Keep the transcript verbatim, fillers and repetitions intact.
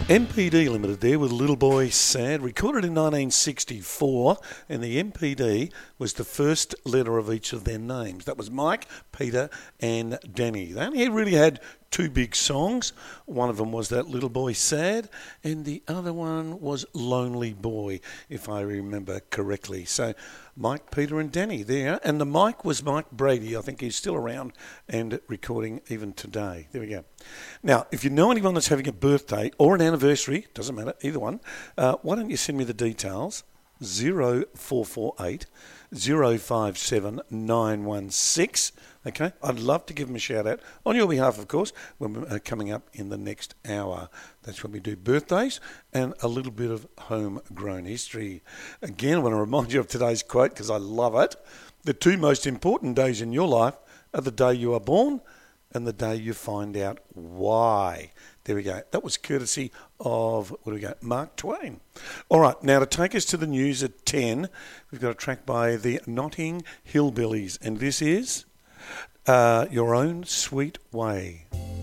M P D Limited there with Little Boy Sad, recorded in nineteen sixty-four, and the M P D was the first letter of each of their names. That was Mike, Peter and Danny. They only really had two big songs. One of them was that Little Boy Sad, and the other one was Lonely Boy, if I remember correctly. So Mike, Peter and Danny there. And the Mike was Mike Brady. I think he's still around and recording even today. There we go. Now, if you know anyone that's having a birthday or an anniversary, doesn't matter, either one, uh, why don't you send me the details? zero four four eight, zero five seven, nine one six. Okay, I'd love to give them a shout out on your behalf, of course, when we're coming up in the next hour. That's when we do birthdays and a little bit of homegrown history. Again, I want to remind you of today's quote because I love it. The two most important days in your life are the day you are born and the day you find out why. There we go. That was courtesy of, what do we got? Mark Twain. All right, now to take us to the news at ten, we've got a track by the Notting Hillbillies, and this is uh, Your Own Sweet Way.